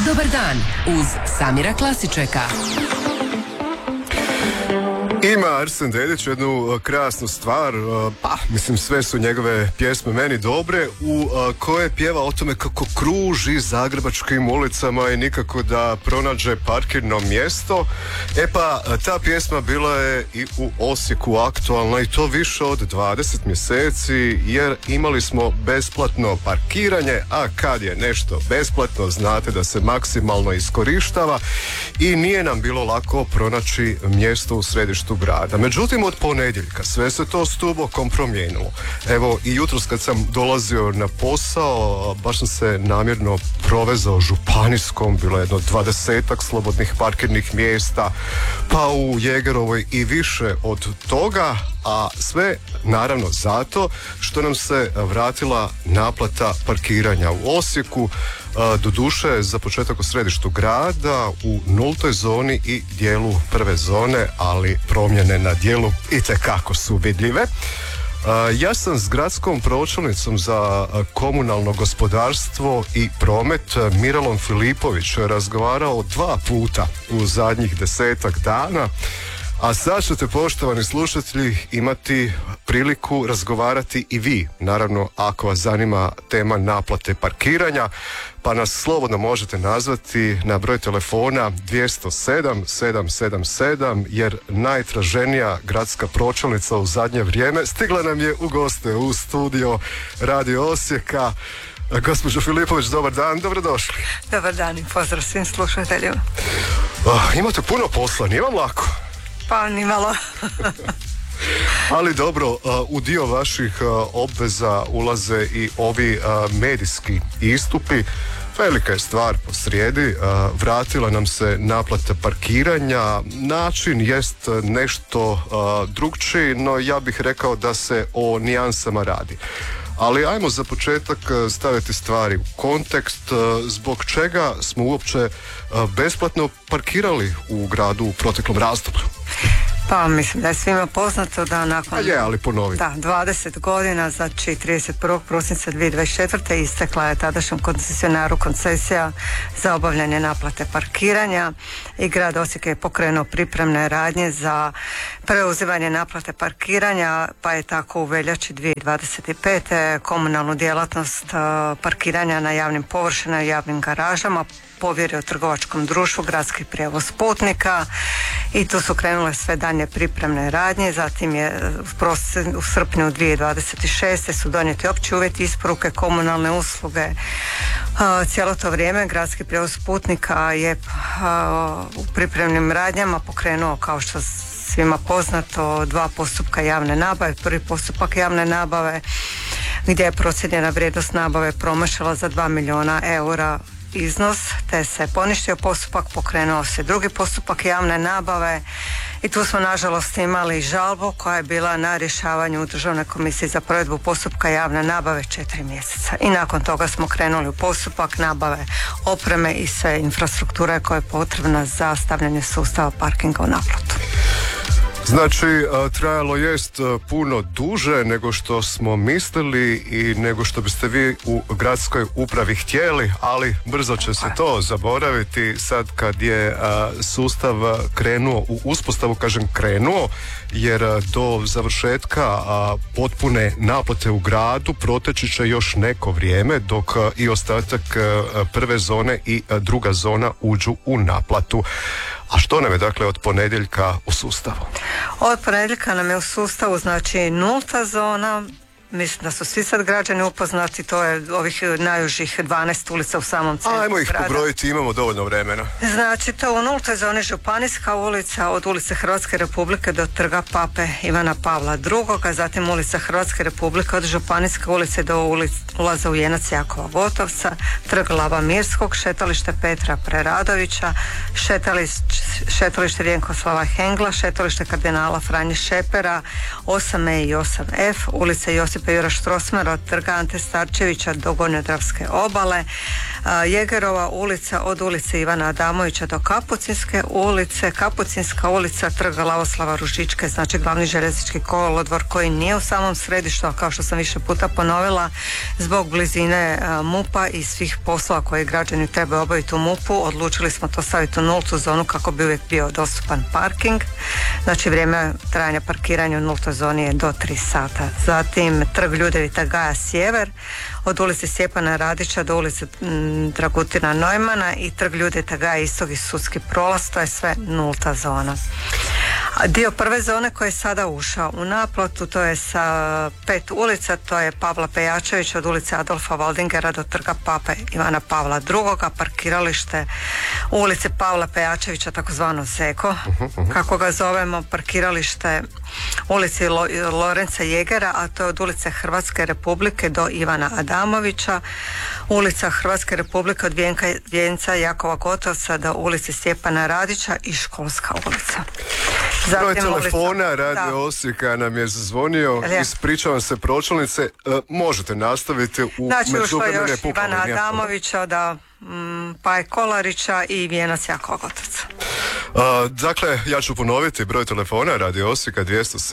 Dobar dan uz Samira Klasičeka. Ima Arsen Dedić jednu krasnu stvar, mislim sve su njegove pjesme meni dobre, u koje pjeva o tome kako kruži zagrebačkim ulicama i nikako da pronađe parkirno mjesto. Ta pjesma bila je i u Osijeku aktualna i to više od 20 mjeseci jer imali smo besplatno parkiranje, a kad je nešto besplatno znate da se maksimalno iskorištava i nije nam bilo lako pronaći mjesto u središtu grada. Međutim, od ponedjeljka sve se to stubokom promijenilo. Evo, i jutros kad sam dolazio na posao, baš sam se namjerno provezao županijskom, bilo je jedno 20-ak slobodnih parkirnih mjesta, pa u Jegerovoj i više od toga, a sve naravno zato što nam se vratila naplata parkiranja u Osijeku, doduše za početak u središtu grada, u nultoj zoni i dijelu prve zone, ali promjene na dijelu itekako su vidljive. Ja sam s gradskom pročelnicom za komunalno gospodarstvo i promet Mirelom Filipović razgovarao 2 puta u zadnjih 10-ak dana. A sad ćete, poštovani slušatelji, imati priliku razgovarati i vi. Naravno, ako vas zanima tema naplate parkiranja, pa nas slobodno možete nazvati na broj telefona 207 777, jer najtraženija gradska pročelnica u zadnje vrijeme stigla nam je u goste u studio Radio Osijeka. Gospođo Filipović, dobar dan, dobrodošli. Dobar dan i pozdrav svim slušateljima. Imate puno posla, nije vam lako? Pa ni malo. Ali dobro, u dio vaših obveza ulaze i ovi medijski istupi. Velika je stvar posrijedi, vratila nam se naplata parkiranja, način jest nešto drugčiji, no ja bih rekao da se o nijansama radi. Ali ajmo za početak staviti stvari u kontekst, zbog čega smo uopće besplatno parkirali u gradu u proteklom razdoblju. Pa mislim da je svima poznato da nakon ali ponovi. 20 godina, znači 31. prosinca 2024. istekla je tadašnjem koncesionaru koncesija za obavljanje naplate parkiranja i grad Osijek je pokrenuo pripremne radnje za preuzimanje naplate parkiranja, pa je tako u veljači 2025. komunalnu djelatnost parkiranja na javnim površinama i javnim garažama povjerio trgovačkom društvu Gradski prijevoz putnika i tu su krenule sve daljnje pripremne radnje. Zatim je u srpnju 2026. su donijeti opći uvjeti isporuke komunalne usluge. Cijelo to vrijeme Gradski prijevoz putnika je u pripremnim radnjama pokrenuo, kao što svima poznato, 2 postupka javne nabave. Prvi postupak javne nabave gdje je procijenjena vrijednost nabave promašila za 2 milijuna eura iznos, te se poništio postupak, pokrenuo se drugi postupak javne nabave i tu smo nažalost imali žalbu koja je bila na rješavanju u Državnoj komisiji za provedbu postupka javne nabave 4 mjeseca. I nakon toga smo krenuli u postupak nabave opreme i sve infrastrukture koja je potrebna za stavljanje sustava parkinga u naplatu. Znači, trajalo jest puno duže nego što smo mislili i nego što biste vi u gradskoj upravi htjeli, ali brzo će se to zaboraviti sad kad je sustav krenuo u uspostavu, kažem krenuo, jer do završetka potpune naplate u gradu proteći će još neko vrijeme dok i ostatak prve zone i druga zona uđu u naplatu. A što nam je dakle od ponedjeljka u sustavu? Od ponedjeljka nam je u sustavu znači nulta zona. Mislim da su svi sad građani upoznati, to je ovih najužih 12 ulica u samom centru. Ajmo ih pobrojiti, imamo dovoljno vremena. Znači to u nultoj zoni Županijska ulica od ulice Hrvatske Republike do trga Pape Ivana Pavla II, a zatim ulica Hrvatske Republike od Županijske ulice do ulaza u Jenac Jakova Gotovca, trg Lava Mirskog, šetalište Petra Preradovića, šetalište Rjenkoslava Hengla, šetalište kardinala Franje Šepera, 8E i 8F, ulica Josipa Josipa Jura Štrosmara od trga Ante Starčevića do Gornjodravske obale, Jegerova ulica od ulice Ivana Adamovića do Kapucinske ulice, Kapucinska ulica, trg Lavoslava Ružičke, znači glavni željeznički kolodvor koji nije u samom središtu, a kao što sam više puta ponovila, zbog blizine MUP-a i svih poslova koje građani trebaju obaviti u MUP-u, odlučili smo to staviti u nultu zonu kako bi uvijek bio dostupan parking. Znači vrijeme trajanja parkiranja u nultoj zoni je do 3 sata. Zatim trg Ljudevita Gaja Sjever od ulice Stjepana Radića do ulice Dragutina Neumana i trg Ljudevita Gaja Istok i Sudski prolaz, to je sve nulta zona. A dio prve zone koji je sada ušao u naplatu, to je sa 5 ulica, to je Pavla Pejačevića od ulice Adolfa Waldingera do trga Pape Ivana Pavla II, parkiralište u ulici Pavla Pejačevića, takozvano Zeko, kako ga zovemo, parkiralište u ulici Lorenca Jegera, a to je od ulice Hrvatske Republike do Ivana Adamovića, ulica Hrvatske Republike od Vjenca Jakova Gotovca do ulice Stjepana Radića i Školska ulica. Broj telefona Radio Osijeka nam je zazvonio, ispričavam se pročelnice, možete nastaviti u znači ušlo još Ivana Adamovića, pa je Kolarića i Vijenac Jakova Gotovca. Dakle, ja ću ponoviti broj telefona Radio Osijeka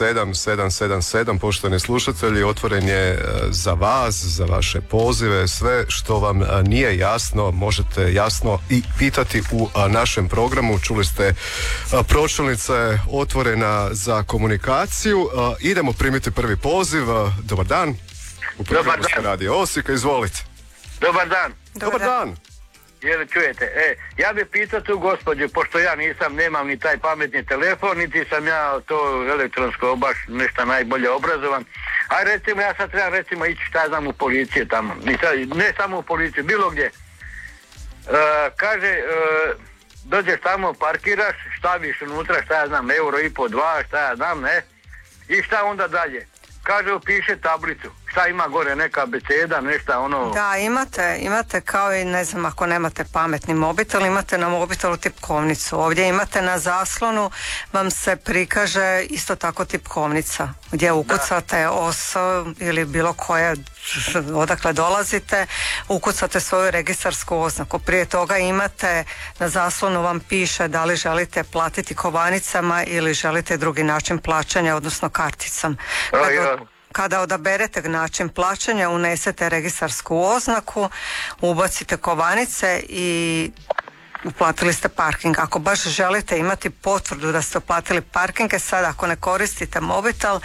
207-777, poštovani slušatelji, otvoren je za vas, za vaše pozive, sve što vam nije jasno možete jasno i pitati u našem programu. Čuli ste, pročelnica je otvorena za komunikaciju. Idemo primiti prvi poziv. Dobar dan. U programu Radio Osijeka, izvolite. Dobar dan. Dobar dan. Jel čujete? Ja bih pitao tu gospođu, pošto ja nemam ni taj pametni telefon, niti sam ja to elektronsko baš nešto najbolje obrazovan. A recimo, ja sad trebam recimo ići šta znam u policiju tamo. Ne samo u policiju, bilo gdje. Kaže, dođeš tamo, parkiraš, staviš unutra, šta ja znam, euro i po 2, šta ja znam, ne? I šta onda dalje? Kaže, upiše tablicu. Šta ima gore, neka abeceda, nešto ono... Da, imate kao i ne znam, ako nemate pametni mobitel, imate na mobitelu tipkovnicu. Ovdje imate na zaslonu, vam se prikaže isto tako tipkovnica gdje ukucate OSO ili bilo koje odakle dolazite, ukucate svoju registarsku oznaku. Prije toga imate na zaslonu, vam piše da li želite platiti kovanicama ili želite drugi način plaćanja, odnosno karticom. Kada odaberete način plaćanja, unesete registarsku oznaku, ubacite kovanice i uplatili ste parking. Ako baš želite imati potvrdu da ste uplatili parkinge, sad ako ne koristite mobitel,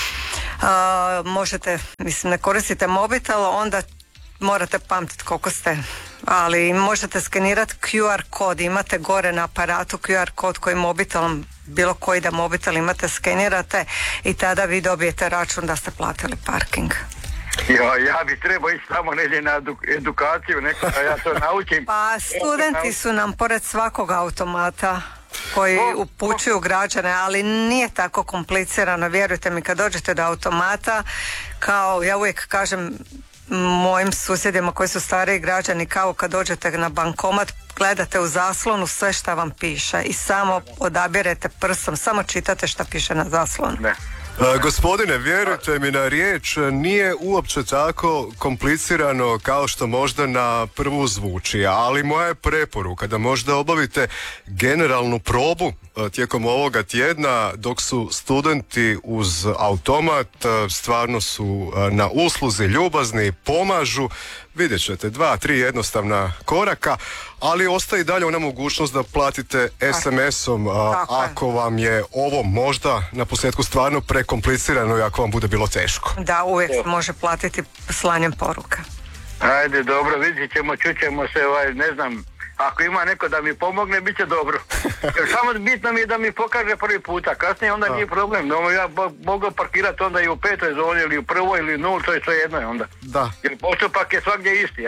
ne koristite mobitel, onda morate pamtiti koliko ste, ali možete skenirati QR kod, imate gore na aparatu QR kod koji mobitelom, bilo koji da mobitel imate, skenirate i tada vi dobijete račun da ste platili parking. Ja bi trebao ići tamo negdje na edukaciju, neko da ja to naučim. Pa studenti su nam pored svakog automata koji upućuju građane, ali nije tako komplicirano, vjerujte mi, kad dođete do automata, kao ja uvijek kažem mojim susjedima koji su stariji građani, kao kad dođete na bankomat, gledate u zaslonu sve šta vam piše i samo odabirete prstom, samo čitate šta piše na zaslonu. Ne. Gospodine, vjerujte mi na riječ, nije uopće tako komplicirano kao što možda na prvu zvuči, ali moja je preporuka da možda obavite generalnu probu tijekom ovoga tjedna dok su studenti uz automat, stvarno su na usluzi, ljubazni, pomažu. Vidjet ćete 2-3 jednostavna koraka, ali ostaje i dalje ona mogućnost da platite SMS-om ako vam je ovo možda na posljedku stvarno prekomplicirano i ako vam bude bilo teško. Da, uvijek može platiti slanjem poruka. Ajde, dobro, vidjet ćemo, čućemo se, ne znam, ako ima neko da mi pomogne, bit će dobro. Samo bitno mi je da mi pokaže prvi puta, kasnije onda nije problem. No, ja mogu parkirati onda i u 5. zoni ili u 1. ili 0, to je sve jedno je onda. Da. Jer postupak je svagdje isti, jel?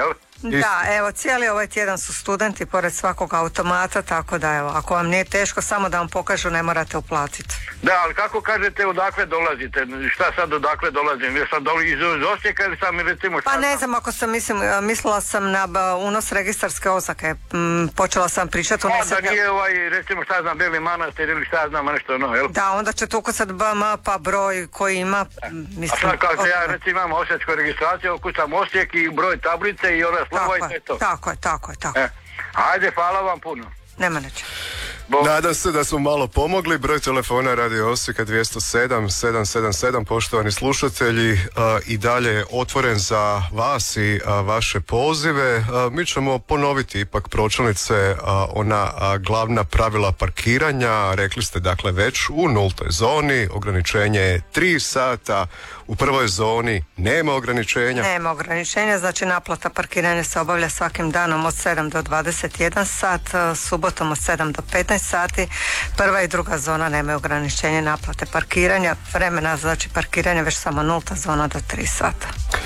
Da, evo, cijeli ovaj tjedan su studenti pored svakog automata, tako da evo, ako vam nije teško, samo da vam pokažu, ne morate uplatiti. Da, ali kako kažete odakle dolazite? Šta sad odakle dolazim? Ja sam iz Osijeka ili sam recimo... Pa ne znam, ako sam mislila sam na unos registarske oznake. Počela sam pričati... Da nije recimo šta znam, Beli Manastir ili šta znam, nešto ono, jel? Da, onda ćete ukucati BM pa broj koji ima... A sad kao se ja recimo imam osječku registraciju, ukucam Osijek i broj tablice i ona slova i sve to. Tako je. Ajde, hvala vam puno. Nema neće. Nadam se da smo malo pomogli. Broj telefona Radio Osijeka 207 777. Poštovani slušatelji, i dalje je otvoren za vas i vaše pozive. Mi ćemo ponoviti ipak, pročelnice, ona glavna pravila parkiranja. Rekli ste dakle već u nultoj zoni ograničenje je 3 sata. U prvoj zoni nema ograničenja. Nema ograničenja, znači naplata parkiranja se obavlja svakim danom od 7 do 21 sat, subotom od 7 do 15 sati. Prva i druga zona nemaju ograničenje naplate parkiranja. Vremena znači parkiranja već samo nulta zona do 3 sata.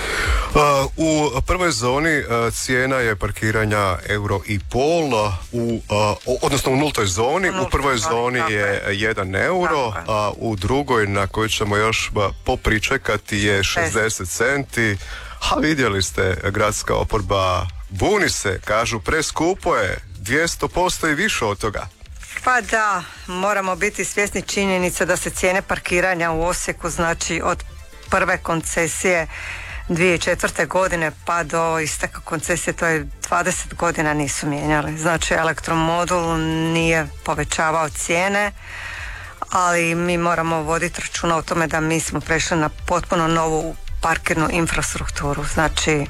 U prvoj zoni cijena je parkiranja €1,5, odnosno u nultoj zoni. U prvoj zoni je €1, a u drugoj, na kojoj ćemo još popričekati, je 60 centi. A vidjeli ste, gradska oporba buni se, kažu preskupo je, 200% i više od toga. Pa da, moramo biti svjesni činjenice da se cijene parkiranja u Osijeku, znači od prve koncesije 2004. godine pa do isteka koncesije, to je 20 godina, nisu mijenjali. Znači elektromodul nije povećavao cijene, ali mi moramo voditi računa o tome da mi smo prešli na potpuno novu parkirnu infrastrukturu. Znači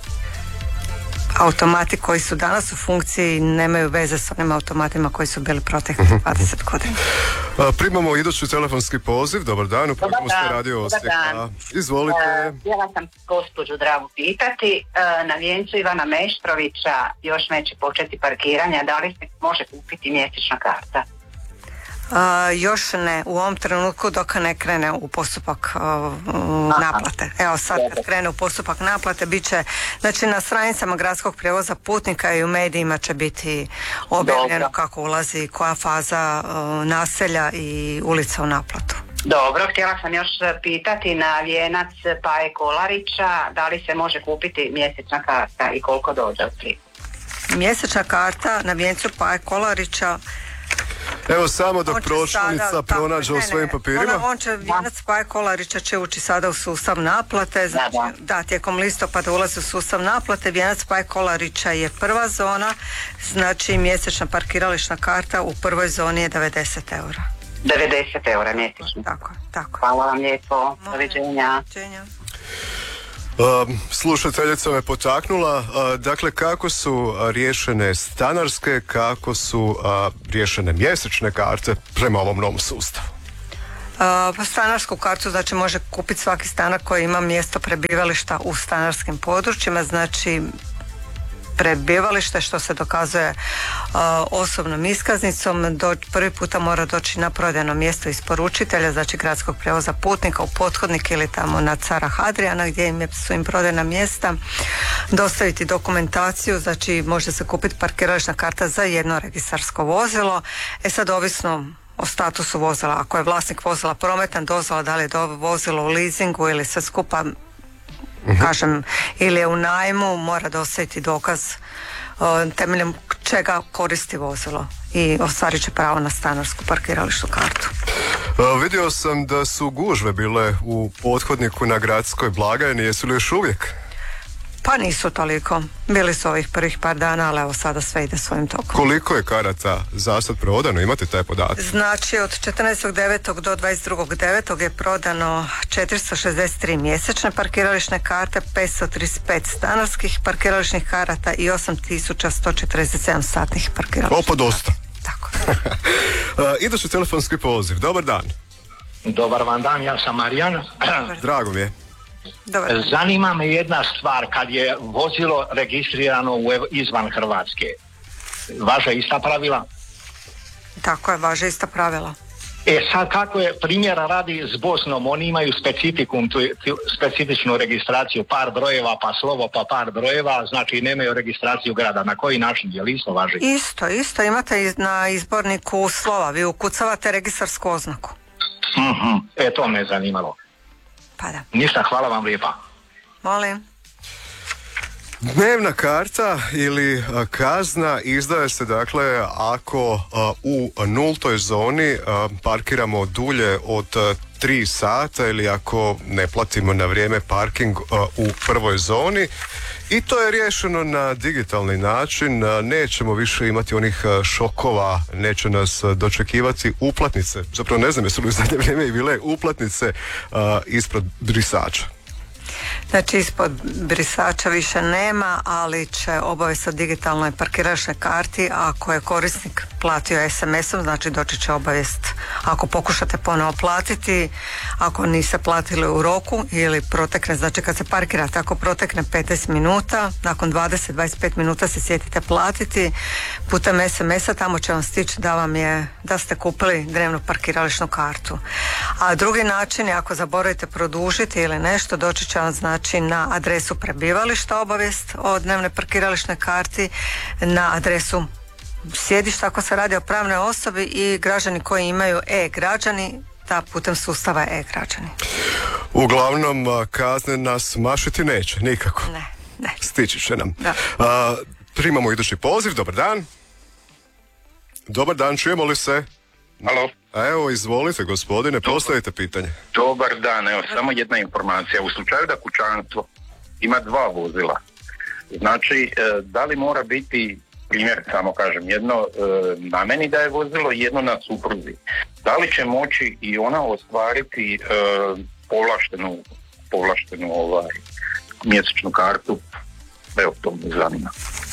automati koji su danas u funkciji nemaju veze s onim automatima koji su bili proteklih 20 godina. Primamo idući telefonski poziv. Dobar dan, u programu ste Radio Osijeka. Izvolite. Htjela sam gospođu Dragu pitati, na vijencu Ivana Meštrovića još neće početi parkiranja, da li se može kupiti mjesečna karta? Još ne, u ovom trenutku dok ne krene u postupak naplate. Evo sad kad krene u postupak naplate bit će, znači na stranicama gradskog prijevoza putnika i u medijima će biti objavljeno kako ulazi koja faza naselja i ulica u naplatu. Dobro, htjela sam još pitati na vijenac Paje Kolarića, da li se može kupiti mjesečna karta i koliko dođe od tri? Mjesečna karta na vijencu Paje Kolarića, evo samo dok pročelnica pronađe u svojim papirima. On će, vijenac Paje Kolarića će ući sada u sustav naplate, znači da, tijekom listopada ulazi u sustav naplate. Vijenac Paje Kolarića je prva zona, znači mjesečna parkirališna karta u prvoj zoni je 90 eura. 90 eura mjesečno. Tako. Hvala vam lijepo, doviđenja. Slušateljica me potaknula, dakle kako su riješene stanarske, kako su riješene mjesečne karte prema ovom novom sustavu? Stanarsku kartu znači može kupiti svaki stanar koji ima mjesto prebivališta u stanarskim područjima, znači prebivalište što se dokazuje osobnom iskaznicom. Prvi puta mora doći na prodajno mjesto isporučitelja, znači gradskog prijevoza putnika u Pothodnik ili tamo na Cara Hadrijana gdje su im prodajna mjesta, dostaviti dokumentaciju, znači može se kupiti parkirališna karta za jedno registarsko vozilo. Sad ovisno o statusu vozila, ako je vlasnik vozila prometna dozvola, da li je vozilo u leasingu ili sve skupa, kažem, ili je u najmu, mora dostaviti dokaz temeljem čega koristi vozilo i ostvarit će pravo na stanarsku parkirališnu kartu. Vidio sam da su gužve bile u Pothodniku na gradskoj blagajni, jesu li još uvijek? Pa nisu toliko. Bili su ovih prvih par dana, ali evo sada sve ide svojim tokom. Koliko je karata za sad prodano? Imate taj podatak? Znači od 14.9. do 22.9. je prodano 463 mjesečne parkirališne karte, 535 stanarskih parkirališnih karata i 8147 satnih parkirališnih. Opa, dosta. Tako. Idući telefonski poziv. Dobar dan. Dobar vam dan, ja sam Marijan. Drago mi je. Dobar. Zanima me jedna stvar, kad je vozilo registrirano izvan Hrvatske, važe ista pravila? Tako je, važe ista pravila. Sad kako je primjera radi s Bosnom, oni imaju specifikum, specifičnu registraciju, par brojeva, pa slovo, pa par brojeva, znači nemaju registraciju grada. Na koji način, je li isto važi? Isto, imate na izborniku slova, vi ukucavate registarsku oznaku. To me je zanimalo. Pa da. Ništa, hvala vam lijepa. Molim. Dnevna karta ili kazna izdaje se dakle ako u nultoj zoni parkiramo dulje od 3 sata ili ako ne platimo na vrijeme parking u prvoj zoni. I to je riješeno na digitalni način, nećemo više imati onih šokova, neće nas dočekivati uplatnice. Zapravo ne znam jesu li u zadnje vrijeme i bile uplatnice ispod brisača. Znači ispod brisača više nema, ali će obavijest o digitalnoj parkiračnoj karti ako je korisnik platio SMS-om, znači doći će obavijest ako pokušate ponovo platiti, ako niste platili u roku ili protekne, znači kad se parkirate, ako protekne 15 minuta, nakon 20-25 minuta se sjetite platiti putem SMS-a, tamo će vam stići da ste kupili dnevnu parkirališnu kartu. A drugi način je ako zaboravite produžiti ili nešto, doći će vam znači na adresu prebivališta obavijest o dnevnoj parkirališnoj karti, na adresu sjedišta ako se radi o pravnoj osobi i građani koji imaju e-građani da putem sustava e-građani. Uglavnom kazne nas mašiti neće, nikako. Ne. Stići će nam. Da. Primamo idući poziv, dobar dan. Dobar dan, čujemo li se? Alo. Evo, izvolite gospodine, postavite pitanje. Dobar dan, evo samo jedna informacija. U slučaju da kućanstvo ima 2 vozila, znači da li mora biti, primjer samo kažem, jedno na meni da je vozilo, jedno na supruzi. Da li će moći i ona ostvariti povlaštenu mjesečnu kartu? Evo, to me zanima.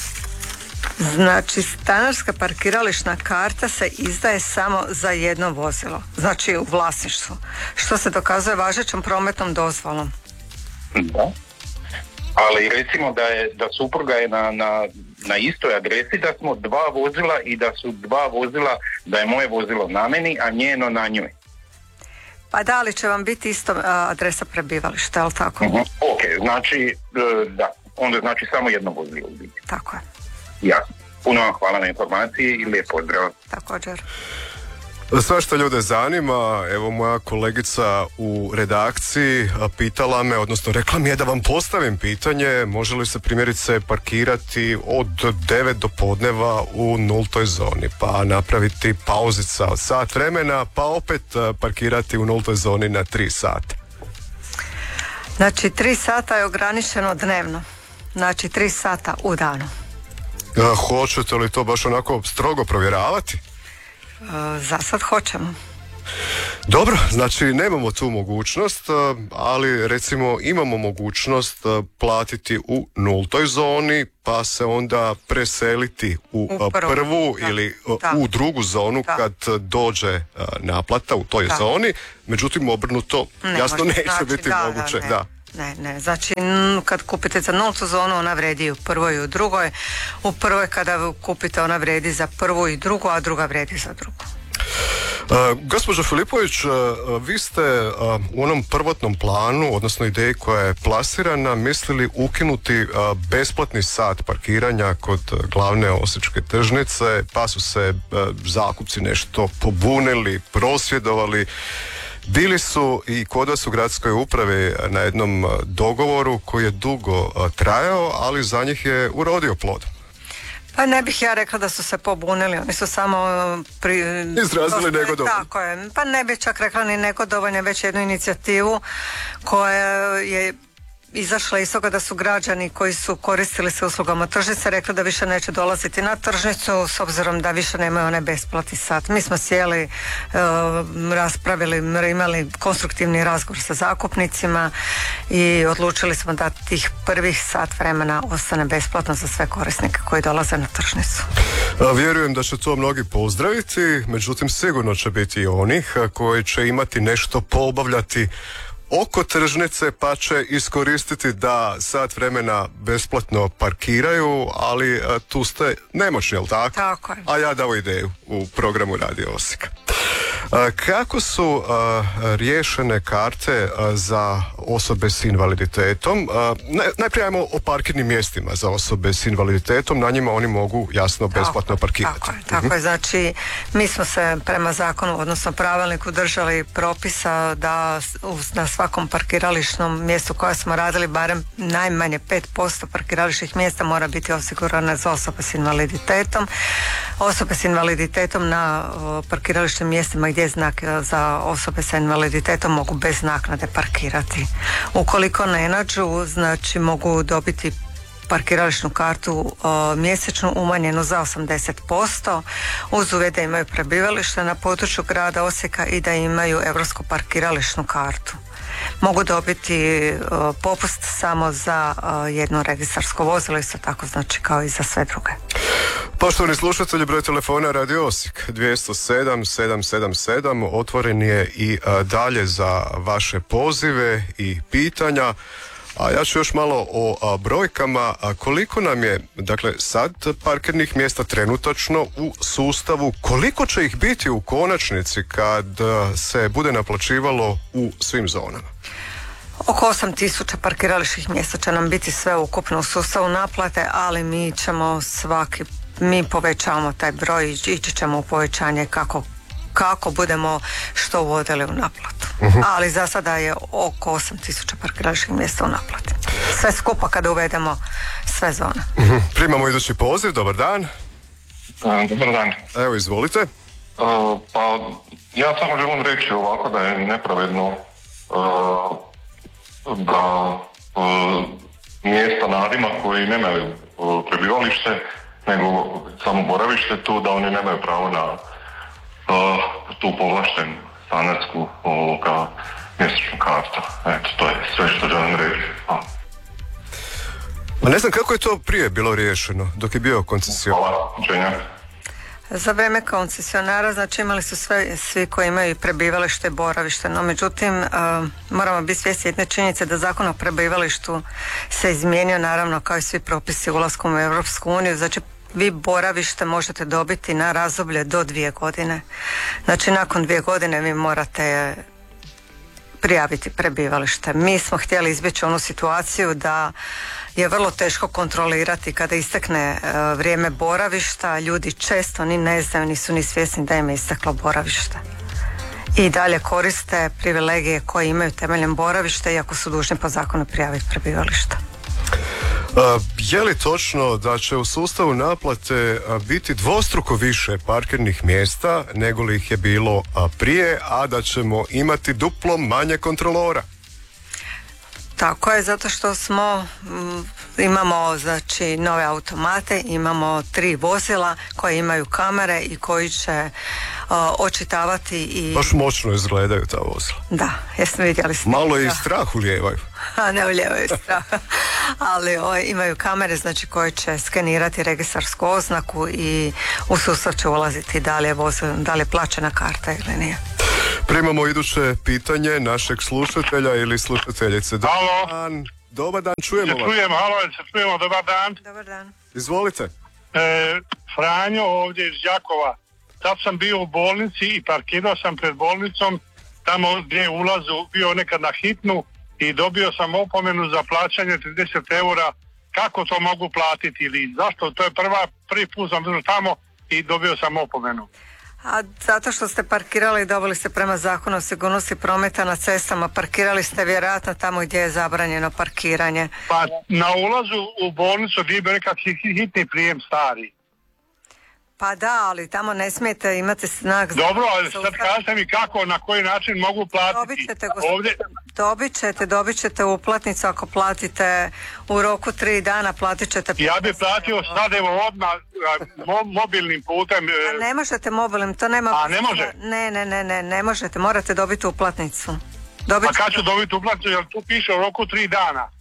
Znači, stanarska parkirališna karta se izdaje samo za jedno vozilo, znači u vlasništvu, što se dokazuje važećom prometnom dozvolom. Da, ali recimo da supruga je na istoj adresi, da smo 2 vozila i da su 2 vozila, da je moje vozilo na meni, a njeno na njoj. Pa da li će vam biti isto adresa prebivališta, ali tako? Ok, znači, da, onda znači samo jedno vozilo. Tako je. Jasno. Puno vam hvala na informaciji i lijep pozdrav. Također. Sve što ljude zanima, evo moja kolegica u redakciji pitala me, odnosno rekla mi je da vam postavim pitanje, može li se primjerice parkirati od 9 do podneva u nultoj zoni, pa napraviti pauzica od sat vremena, pa opet parkirati u nultoj zoni na 3 sata. Znači 3 sata je ograničeno dnevno, znači 3 sata u danu. Hoćete li to baš onako strogo provjeravati? Za sad hoćemo. Dobro, znači nemamo tu mogućnost, ali recimo imamo mogućnost platiti u nultoj zoni pa se onda preseliti u prvu ili u drugu zonu kad dođe naplata u toj zoni, međutim obrnuto jasno neće biti moguće. Ne, znači kad kupite za nultu zonu ona vredi u prvoj i u drugoj. U prvoj kada kupite ona vredi za prvu i drugu, a druga vredi za drugu. Gospođo Filipović, vi ste u onom prvotnom planu, odnosno ideji koja je plasirana, mislili ukinuti besplatni sat parkiranja kod glavne osječke tržnice, pa su se zakupci nešto pobunili, prosvjedovali. Bili su i kod vas u gradskoj upravi na jednom dogovoru koji je dugo trajao, ali za njih je urodio plod. Pa ne bih ja rekla da su se pobunili, oni su samo izrazili negodovanje. Tako je, pa ne bih čak rekla ni negodovanje, već jednu inicijativu koja je izašla iz toga da su građani koji su koristili se uslugama tržnice rekli da više neće dolaziti na tržnicu s obzirom da više nemaju onaj besplatni sat. Mi smo sjeli, raspravili, imali konstruktivni razgovor sa zakupnicima i odlučili smo da tih prvih sat vremena ostane besplatno za sve korisnike koji dolaze na tržnicu. Vjerujem da će to mnogi pozdraviti, međutim sigurno će biti i onih koji će imati nešto poobavljati oko tržnice pa će iskoristiti da sat vremena besplatno parkiraju, ali tu ste nemoćni, jel tako? Tako je. A ja dao ideju u programu Radio Osijeka. Kako su riješene karte za osobe s invaliditetom? Najprije ajmo o parkirnim mjestima za osobe s invaliditetom, na njima oni mogu jasno besplatno parkirati. Tako je, znači mi smo se prema zakonu, odnosno pravilniku držali propisa da na svakom parkirališnom mjestu koje smo radili barem najmanje 5% parkirališnih mjesta mora biti osigurana za osobe s invaliditetom. Osobe s invaliditetom na parkirališnim mjestima gdje je znak za osobe sa invaliditetom mogu bez naknade parkirati. Ukoliko ne nađu, znači mogu dobiti parkirališnu kartu mjesečnu umanjenu za 80% uz uvjet da imaju prebivalište na području grada Osijeka i da imaju europsku parkirališnu kartu. Mogu dobiti popust samo za jedno registarsko vozilo, isto tako znači kao i za sve druge. Poštovani slušatelji, broj telefona Radio Osijek 207 777 otvoren je i dalje za vaše pozive i pitanja. A ja ću još malo o brojkama. Koliko nam je, dakle, sad parkirnih mjesta trenutačno u sustavu, koliko će ih biti u konačnici kad se bude naplaćivalo u svim zonama? Oko 8.000 parkirališnih mjesta će nam biti sve ukupno u sustavu naplate, ali mi povećavamo taj broj, ići ćemo u povećanje kako budemo što uvodili u naplatu. Ali za sada je oko 8.000 parkirališnih mjesta u naplati. Sve skupa kada uvedemo sve zone. Primamo idući poziv, dobar dan. Dobar dan. Evo, izvolite. Pa ja samo želim reći ovako da je nepravedno da mjesta mladima koji nemaju prebivalište nego samo boravište tu, da oni nemaju pravo na tu povlaštenu stanarsku mjesečnu kartu. Eto, to je sve što želim reći. A ne znam kako je to prije bilo riješeno dok je bio koncesionar. Hvala, učenja. Za vrijeme koncesionara, znači imali su svi koji imaju prebivalište i boravište, no međutim moramo biti svjesni jedne činjenice da Zakon o prebivalištu se izmijenio naravno kao i svi propisi ulaskom u Europsku uniju, znači vi boravište možete dobiti na razdoblje do 2 godine. Znači nakon 2 godine vi morate prijaviti prebivalište. Mi smo htjeli izbjeći onu situaciju da je vrlo teško kontrolirati kada istekne vrijeme boravišta. Ljudi često ni ne znaju, nisu ni svjesni da im je isteklo boravište. I dalje koriste privilegije koje imaju temeljem boravišta iako su dužni po zakonu prijaviti prebivalište. Je li točno da će u sustavu naplate biti dvostruko više parkirnih mjesta nego li ih je bilo prije, a da ćemo imati duplo manje kontrolora? Tako je, zato što imamo znači nove automate, imamo 3 vozila koje imaju kamere i koji će očitavati i... Baš moćno izgledaju ta vozila. Da, jesmo vidjeli ste. Malo i strah ulijevaju. Ne ulijevaju strah. Ali imaju kamere znači koje će skenirati registarsku oznaku i u sustav će ulaziti da li je plaćena karta ili nije. Primamo iduće pitanje našeg slušatelja ili slušateljice. Dobar dan, čujemo vas. Čujemo, dobar dan. Dobar dan. Izvolite. Franjo ovdje iz Đakova. Sad sam bio u bolnici i parkirao sam pred bolnicom tamo gdje je ulazu bio nekad na hitnu i dobio sam opomenu za plaćanje 30 eura. Kako to mogu platiti ili zašto? To je prvi put sam bio tamo i dobio sam opomenu. A zato što ste parkirali i dobili ste prema Zakonu o sigurnosti prometa na cestama, parkirali ste vjerojatno tamo gdje je zabranjeno parkiranje. Pa na ulazu u bolnicu gdje je nekakvi hitni prijem stari. Pa da, ali tamo ne smijete, imate znak... Dobro, ali sad kažete mi kako, na koji način mogu platiti. Dobit ćete uplatnicu ako platite u roku 3 dana, platit ćete... Ja bi platio sad evo odmah mobilnim putem... A ne možete mobilnim, to nema... A ne može? Ne možete, morate dobiti uplatnicu. A kad ću dobiti uplatnicu, jer tu piše u roku 3 dana?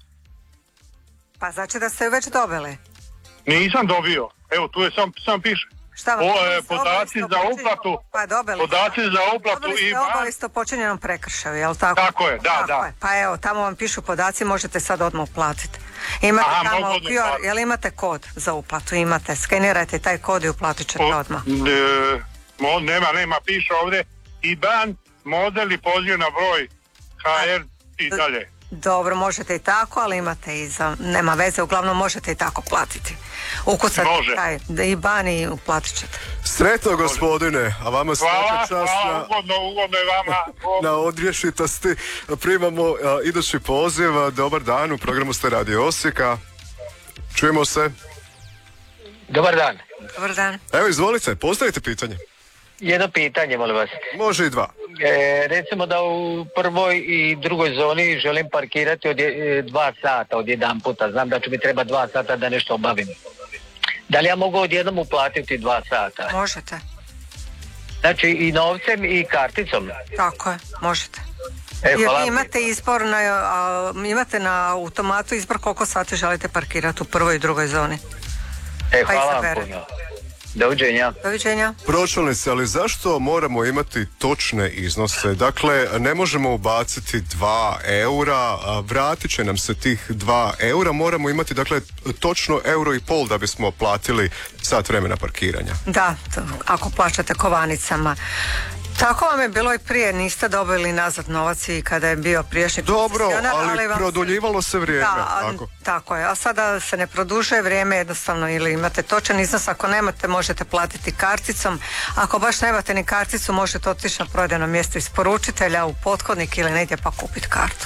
Pa znači da ste ju već dobili. Nisam dobio, evo tu je samo piše. Podaci za uplatu. Pa dobili ste obavijest o počinjenom prekršaju, jel tako? Tako je, da. Pa evo, tamo vam pišu podaci, možete sad odmah uplatiti. Imate tamo QR, jel imate kod za uplatu? Imate, skenirajte taj kod i uplatit ćete odmah. Nema, piše ovdje IBAN, model i poziv na broj HR i dalje. Dobro, možete i tako, ali imate i za, nema veze, uglavnom možete i tako platiti. Ukucate taj IBAN i uplatit ćete. Sretno gospodine, a vama svaka čast. Hvala, ugodno je vama. Na odrješitosti. Primamo idući poziv. Dobar dan, u programu ste Radio Osijeka. Čujemo se. Dobar dan. Dobar dan. Evo, izvolite, postavite pitanje. Jedno pitanje, molim vas. Može i dva. Recimo da u prvoj i drugoj zoni želim parkirati od 2 sata od jedan puta. Znam da će mi treba 2 sata da nešto obavim. Da li ja mogu odjednom uplatiti 2 sata? Možete. Znači i novcem i karticom? Tako je, možete. Hvala. Jer imate izbor imate na automatu izbor koliko sati želite parkirati u prvoj i drugoj zoni. Hvala vam puno. Doviđenja. Doviđenja. Pročelnice, ali zašto moramo imati točne iznose? Dakle, ne možemo ubaciti 2 eura, vratit će nam se tih 2 eura, moramo imati dakle točno 1,5 eura da bismo platili sat vremena parkiranja. Da, ako plaćate kovanicama. Tako vam je bilo i prije, niste dobili nazad novac i kada je bio prijašnji koncesionar. Dobro, ali produljivalo se vrijeme. Da, tako je, a sada se ne produžuje vrijeme jednostavno, ili imate točan iznos, ako nemate možete platiti karticom, ako baš nemate ni karticu možete otići na prodajno mjesto isporučitelja u pothodnik ili negdje pa kupiti kartu.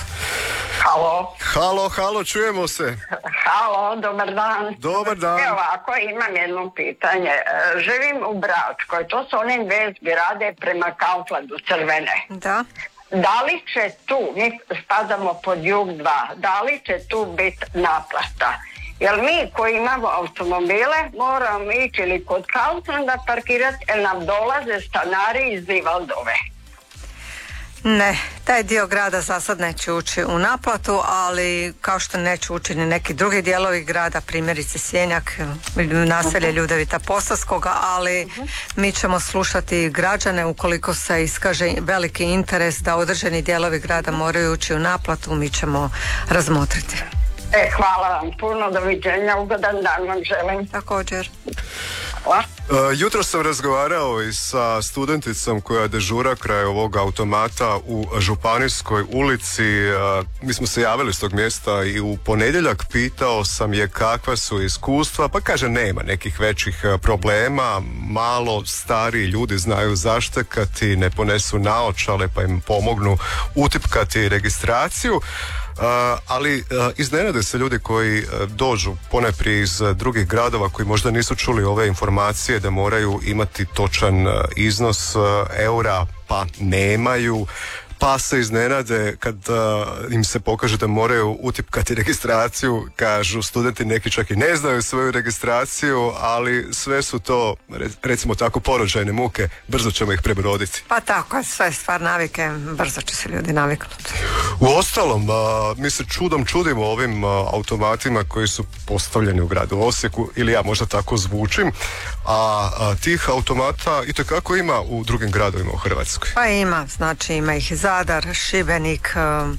Halo, čujemo se. Halo, dobar dan. Dobar dan. Evo ovako, imam jedno pitanje. Živim u Bračkoj, to su one dve zgrade prema Kauflandu, crvene. Da. Da li će tu, mi spadamo pod jug 2, da li će tu biti naplata? Jer mi koji imamo automobile moramo ići ili kod Kauflanda parkirati, jer nam dolaze stanari iz Ivaldove. Ne, taj dio grada za sad neće ući u naplatu, ali kao što neće ući ni neki drugi dijelovi grada, primjerice Sjenjak, naselje Ljudevita Posavskoga, ali mi ćemo slušati građane ukoliko se iskaže veliki interes da određeni dijelovi grada moraju ući u naplatu, mi ćemo razmotriti. Hvala vam puno, doviđenja, ugodan dan vam želim. Također. Jutro sam razgovarao i sa studenticom koja dežura kraj ovog automata u Županijskoj ulici. Mi smo se javili s tog mjesta i u ponedjeljak pitao sam je kakva su iskustva, pa kaže nema nekih većih problema, malo stariji ljudi znaju zaštekati, ne ponesu naočale pa im pomognu utipkati registraciju. Ali iznenade se ljudi koji dođu ponajprije iz drugih gradova koji možda nisu čuli ove informacije da moraju imati točan iznos eura, pa nemaju, pa se iznenade kad im se pokaže da moraju utipkati registraciju, kažu studenti neki čak i ne znaju svoju registraciju, ali sve su to, recimo tako, porođajne muke, brzo ćemo ih prebroditi. Pa tako je, sve stvar navike, brzo će se ljudi naviknuti. Uostalom, mi se čudom čudimo ovim automatima koji su postavljeni u gradu Osijeku, ili ja možda tako zvučim, a tih automata itekako ima u drugim gradovima u Hrvatskoj. Pa ima, znači ima ih Zadar, Šibenik,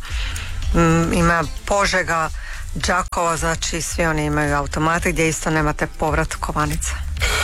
ima Požega, Đakovo, znači svi oni imaju automate gdje isto nemate povrat kovanica.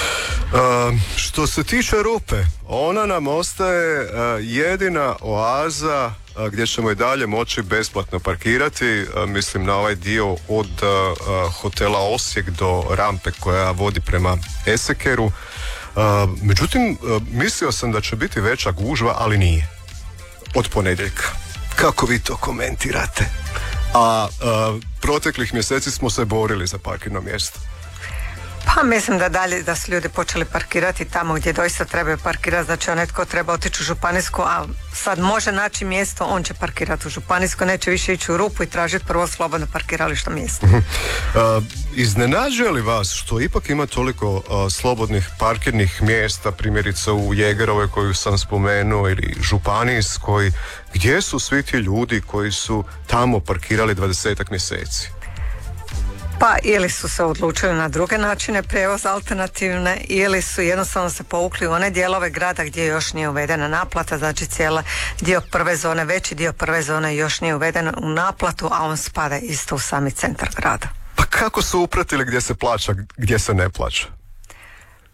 Što se tiče Rupe, ona nam ostaje jedina oaza gdje ćemo i dalje moći besplatno parkirati, mislim na ovaj dio od hotela Osijek do rampe koja vodi prema Esekeru. Međutim, mislio sam da će biti veća gužva, ali nije. Od ponedjeljka. Kako vi to komentirate? A proteklih mjeseci smo se borili za parkirno mjesto. Pa mislim da su ljudi počeli parkirati tamo gdje doista trebaju parkirati, znači onaj tko treba otići u županijsku, a sad može naći mjesto, on će parkirati u županijsku, neće više ići u Rupu i tražiti prvo slobodno parkiralište mjesto. Iznenađuje li vas što ipak ima toliko slobodnih parkirnih mjesta, primjerice u Jegerovoj koju sam spomenuo ili županijskoj, gdje su svi ti ljudi koji su tamo parkirali 20-ak mjeseci? Pa ili su se odlučili na druge načine prijevoza alternativne, ili su jednostavno se povukli u one dijelove grada gdje još nije uvedena naplata, znači cijela dio prve zone, veći dio prve zone još nije uveden u naplatu, a on spada isto u sami centar grada. Pa kako su upratili gdje se plaća, gdje se ne plaća?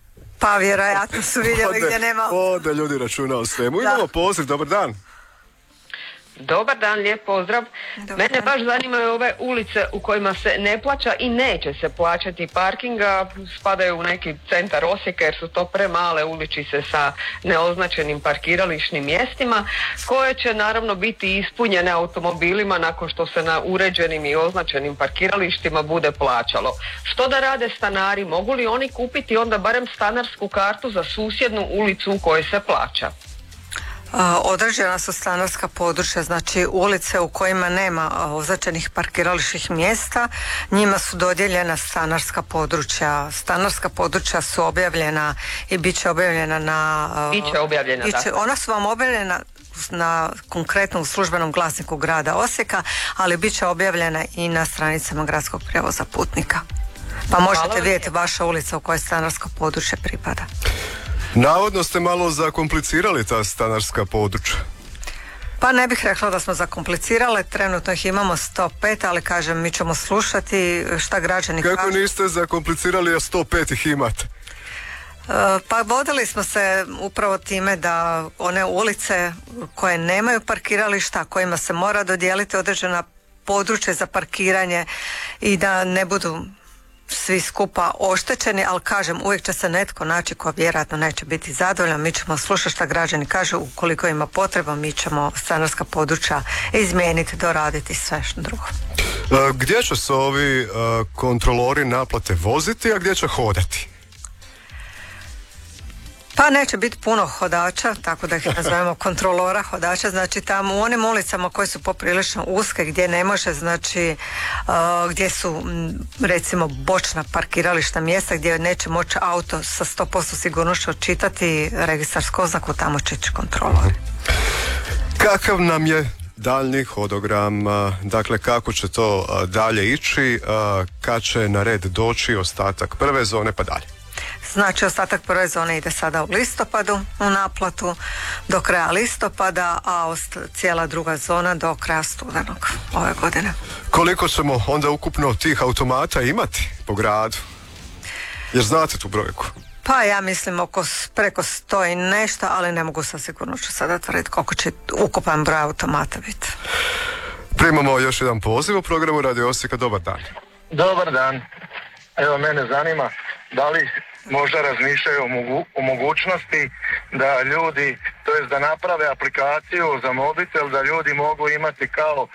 Pa vjerojatno su vidjeli gdje nema. Onda ljudi računa o svemu. Imamo poziv, dobar dan. Dobar dan, lijep pozdrav. Mene baš zanimaju ove ulice u kojima se ne plaća i neće se plaćati parkinga, spadaju u neki centar Osijeka jer su to premale uličice sa neoznačenim parkirališnim mjestima, koje će naravno biti ispunjene automobilima nakon što se na uređenim i označenim parkiralištima bude plaćalo. Što da rade stanari? Mogu li oni kupiti onda barem stanarsku kartu za susjednu ulicu u kojoj se plaća? Određena su stanarska područja, znači ulice u kojima nema označenih parkirališnih mjesta, njima su dodijeljena stanarska područja. Stanarska područja su objavljena i bit će objavljena na... Biće objavljena, da. Ona su vam objavljena na konkretno u službenom glasniku grada Osijeka, ali bit će objavljena i na stranicama gradskog prijevoza putnika. Pa možete vidjeti vaša ulica u kojoj stanarsko područje pripada. Navodno ste malo zakomplicirali ta stanarska područja. Pa ne bih rekla da smo zakomplicirali, trenutno ih imamo 105, ali kažem, mi ćemo slušati šta građani kažu. Kako niste zakomplicirali, a 105 ih imate? Pa vodili smo se upravo time da one ulice koje nemaju parkirališta, kojima se mora dodijeliti određena područja za parkiranje i da ne budu svi skupa oštećeni, ali kažem, uvijek će se netko naći ko vjerojatno neće biti zadovoljan. Mi ćemo slušati šta građani kažu, ukoliko ima potreba mi ćemo stanarska područja izmijeniti, doraditi sve što drugo. Gdje će se ovi kontrolori naplate voziti, a gdje će hodati? Pa neće biti puno hodača, tako da ih nazovemo kontrolora hodača, znači tamo u onim ulicama koje su poprilično uske, gdje ne može, znači gdje su recimo bočna parkirališta mjesta gdje neće moći auto sa 100% sigurnošću odčitati registarsku oznaku, tamo će ići kontrolori. Kakav nam je daljnji hodogram, dakle kako će to dalje ići, kad će na red doći ostatak prve zone pa dalje? Znači ostatak prve zone ide sada u listopadu u naplatu do kraja listopada, a cijela druga zona do kraja studenog ove godine. Koliko ćemo onda ukupno tih automata imati po gradu? Jer znate tu brojku? Pa ja mislim preko 100 i nešto, ali ne mogu sa sigurnošću sada tvrditi koliko će ukupan broj automata biti. Primamo još jedan poziv u programu Radio Osijeka. Dobar dan. Dobar dan. Evo, mene zanima da li možda razmišljaju o mogućnosti da ljudi, to jest da naprave aplikaciju za mobitel, da ljudi mogu imati kao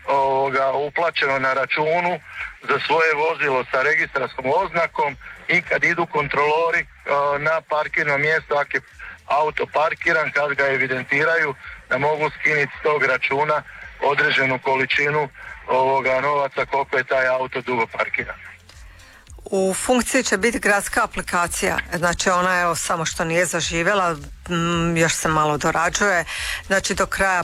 uplaćeno na računu za svoje vozilo sa registarskom oznakom i kad idu kontrolori na parkirno mjesto, ako je auto parkiran, kad ga evidentiraju, da mogu skinuti s tog računa određenu količinu novaca koliko je taj auto dugo parkiran. U funkciji će biti gradska aplikacija, znači ona je samo što nije zaživjela, još se malo dorađuje, znači do kraja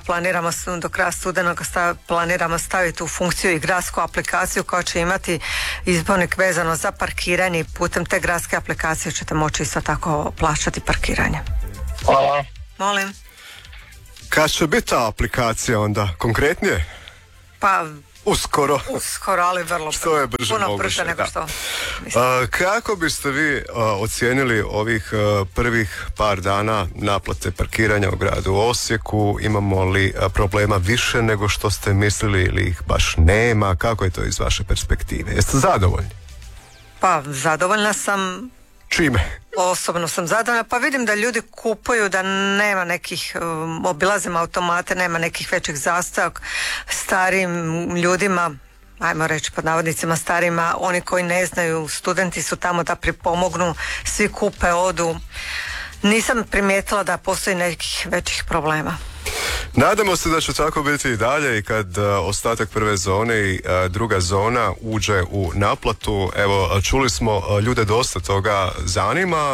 studenog planiramo staviti u funkciju i gradsku aplikaciju koja će imati izbornik vezano za parkiranje i putem te gradske aplikacije ćete moći isto tako plaćati parkiranje. Hvala. Molim. Kad će biti ta aplikacija onda konkretnije? Pa Uskoro, ali vrlo što je brže puno moguće, brže nego što. Kako biste vi ocijenili ovih prvih par dana naplate parkiranja u gradu Osijeku? Imamo li problema više nego što ste mislili ili ih baš nema? Kako je to iz vaše perspektive? Jeste zadovoljni? Pa zadovoljna sam. Čime? Osobno sam zadovoljna, pa vidim da ljudi kupuju, da nema nekih, obilazim automate, nema nekih većih zastojaka starijim ljudima, ajmo reći pod navodnicima starima, oni koji ne znaju, studenti su tamo da pripomognu, svi kupe, odu. Nisam primijetila da postoji nekih većih problema. Nadamo se da će tako biti i dalje i kad ostatak prve zone i druga zona uđe u naplatu. Evo, čuli smo, ljude dosta toga zanima,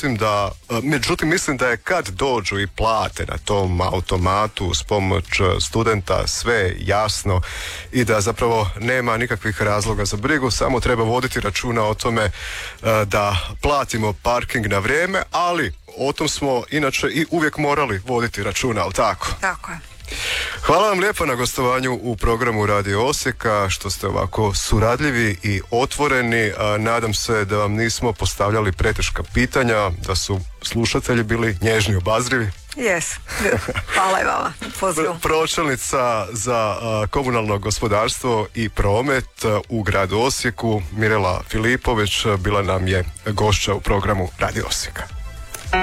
međutim mislim da je kad dođu i plate na tom automatu s pomoć studenta sve jasno i da zapravo nema nikakvih razloga za brigu, samo treba voditi računa o tome da platimo parking na vrijeme, ali o tom smo inače i uvijek morali voditi računa, ali tako? Tako je. Hvala vam lijepo na gostovanju u programu Radio Osijeka, što ste ovako suradljivi i otvoreni. Nadam se da vam nismo postavljali preteška pitanja, da su slušatelji bili nježni, obazrivi. Yes. Hvala i vama. Pozdrav. Pročelnica za komunalno gospodarstvo i promet u gradu Osijeku, Mirela Filipović, bila nam je gošća u programu Radio Osijeka.